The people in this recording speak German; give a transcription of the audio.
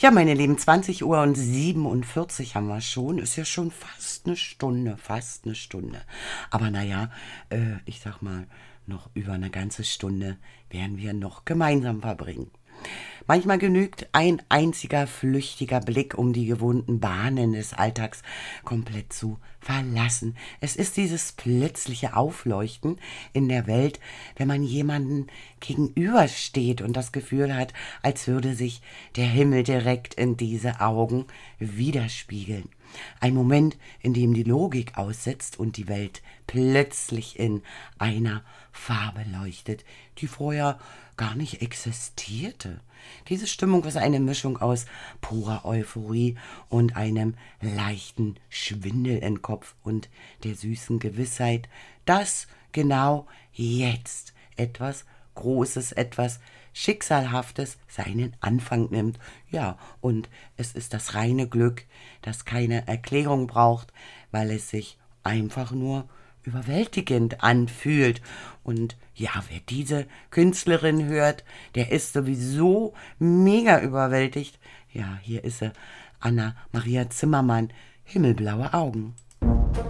Ja, meine Lieben, 20:47 haben wir schon. Ist ja schon fast eine Stunde, fast eine Stunde. Aber naja, ich sag mal, noch über eine ganze Stunde werden wir noch gemeinsam verbringen. Manchmal genügt ein einziger flüchtiger Blick, um die gewohnten Bahnen des Alltags komplett zu verlassen. Es ist dieses plötzliche Aufleuchten in der Welt, wenn man jemanden gegenübersteht und das Gefühl hat, als würde sich der Himmel direkt in diese Augen widerspiegeln. Ein Moment, in dem die Logik aussetzt und die Welt plötzlich in einer Farbe leuchtet, die vorher gar nicht existierte. Diese Stimmung ist eine Mischung aus purer Euphorie und einem leichten Schwindel im Kopf und der süßen Gewissheit, dass genau jetzt etwas Großes, etwas Schicksalhaftes seinen Anfang nimmt. Ja, und es ist das reine Glück, das keine Erklärung braucht, weil es sich einfach nur überwältigend anfühlt. Und ja, wer diese Künstlerin hört, der ist sowieso mega überwältigt. Ja, hier ist sie, Anna-Maria Zimmermann, Himmelblaue Augen.